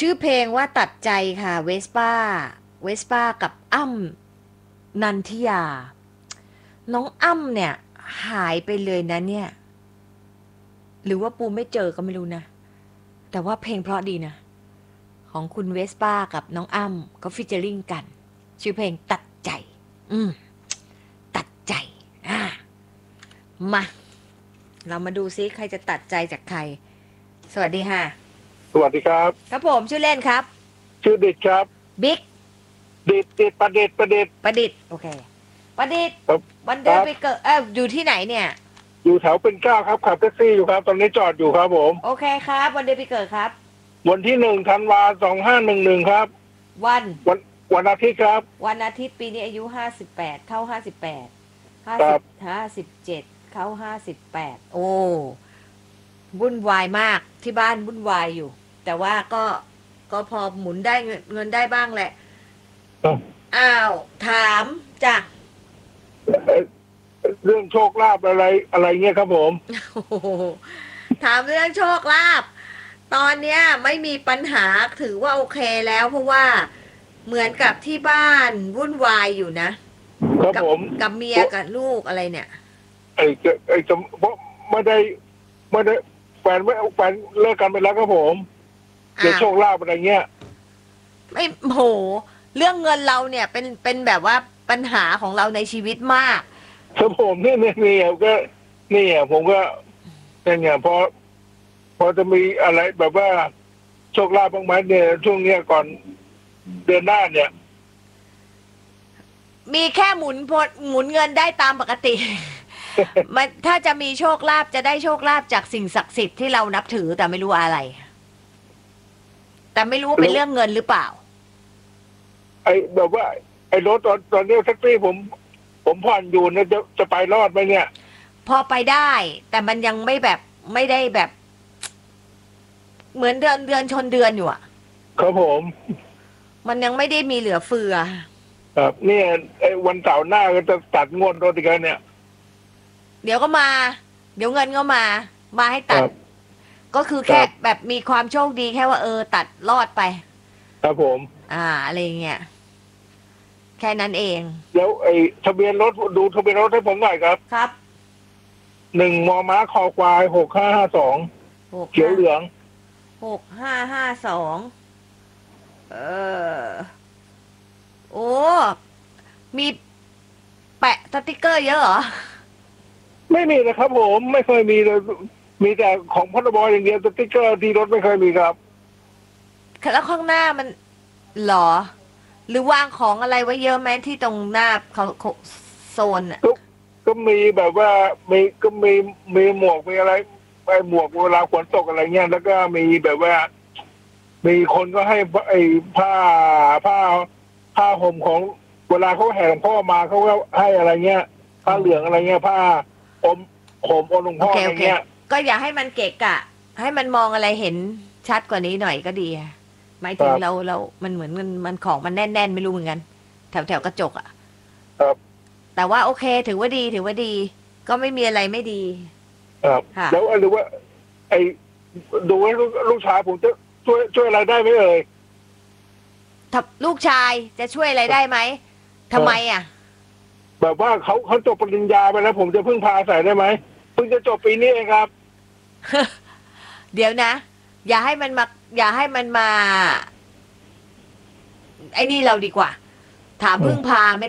ชื่อเพลงว่าตัดใจค่ะเวสป้ากับอ้ำนันทิยาน้องอ้ำเนี่ยหายไปเลยนะเนี่ยหรือว่าปูไม่เจอก็ไม่รู้นะแต่ว่าเพลงเพราะดีนะของคุณเวสป้ากับน้องอ้ำก็ฟีเจอริ่งกันชื่อเพลงตัดใจอืมตัดใจอ่ามาเรามาดูซิใครจะตัดใจจากใครสวัสดีค่ะสวัสดีครับครับผมชื่อเล่นครับชื่อดิดครับบิ๊กดิดประดิษฐ์โอเคประดิษฐ์ครับวันคเดินรับไปเกิดอยู่ที่ไหนเนี่ยอยู่แถวเป็นเกล้าครับขับแท็กซี่อยู่ครับตอนนี้จอดอยู่ครับผมโอเคครับวันเดือนปีเกิดครับวันที่1 ธันวา 2511ครับวันวันวันอาทิตย์ครับวันอาทิตย์ปีนี้อายุ58เข้า58 ครับ 57เข้า58โอ้วุ่นวายมากที่บ้านวุ่นวายอยู่แต่ว่าก็พอหมุนได้เงินได้บ้างแหละครับอ้าวถามจ้ะเอ่อเรื่องโชคลาภอะไรเงี้ยครับผมโอ้โหถามเรื่องโชคลาภตอนเนี้ยไม่มีปัญหาถือว่าโอเคแล้วเพราะว่าเหมือนกับที่บ้านวุ่นวายอยู่นะครับผมกับเมียกับลูกอะไรเนี่ยจะเพราะไม่ได้แฟนเลิกกันไปแล้วครับผมเดี๋ยวโชคลาภอะไรเงี้ยไม่โหเรื่องเงินเราเนี่ยเป็นแบบว่าปัญหาของเราในชีวิตมากครับผมเนี่ยก็เนี่ยผมก็เนี่ยพอจะมีอะไรแบบว่าโชคลาภบ้างไหมเนี่ยช่วงเนี้ยก่อนเดือนหน้าเนี่ยมีแค่หมุนเงินได้ตามปกติ มันถ้าจะมีโชคลาภจะได้โชคลาภจากสิ่งศักดิ์สิทธิ์ที่เรานับถือแต่ไม่รู้อะไรแต่ไม่รู้ว่าเป็นเรื่องเงินหรือเปล่าไอ้แบบว่าไอ้รถตอนนี้แท็กซี่ผมผ่อนอยู่เนี่ยจะไปรอดไหมเนี่ยพอไปได้ แต่มันยังไม่ได้แบบเหมือนเดือนชนเดือนอยู่อ่ะครับผมมันยังไม่ได้มีเหลือเฟือครับเนี่ยไอ้วันเสาร์หน้าก็จะตัดงวดรถอีกแล้วเนี่ยเดี๋ยวก็มา เดี๋ยวเงินก็มาให้ตัดครับก็คือแค่แบบมีความโชคดีแค่ว่าตัดรอดไปครับผมอะไรเงี้ยแค่นั้นเองแล้วไอ้ทะเบียนรถดูทะเบียนรถให้ผมหน่อยครับครับ 1 มมคควาย 6552เขียวเหลือง 6552เออโอ้มีแปะสติกเกอร์เยอะเหรอไม่มีนะครับผมไม่เคยมีเลยมีแต่ของพรบอย่างเดียวสติ๊กเกอร์ที่รถไม่เคยมีครับแล้วข้างหน้ามันหรอหรือวางของอะไรไว้เยอะไหมที่ตรงหน้าเขาโซนอ่ะก็มีแบบว่ามีหมวกมีอะไรไอ้หมวกเวลาฝนตกอะไรเงี้ยแล้วก็มีแบบว่ามีคนก็ให้ไอ้ผ้าผ้าห่มของเวลาเขาแห่หลวงพ่อมาเขาก็ให้อะไรเงี้ยผ้าเหลืองอะไรเงี้ยผ้าอมห่มองค์หลวงพ่ออะไรเงี้ยก็อย่าให้มันเกะกะให้มันมองอะไรเห็นชัดกว่านี้หน่อยก็ดีหมายถึงเรามันเหมือนมันของมันแน่นไม่รู้เหมือนกันแถวกระจกอ่ะครับแต่ว่าโอเคถือว่าดีก็ไม่มีอะไรไม่ดีครับแล้วหรือว่าไอ้ดูให้ลูกชายผมจะช่วยอะไรได้ไหมเอ่ยลูกชายจะช่วยอะไรได้ไหมทำไมอ่ะแบบว่าเขาจบปริญญาไปแล้วผมจะพึ่งพาอาศัยได้ไหมเพิ่งจะจบปีนี้เองครับเดี๋ยวนะอย่าให้มันมาไอ้นี่เราดีกว่าถามพึ่งพาไม่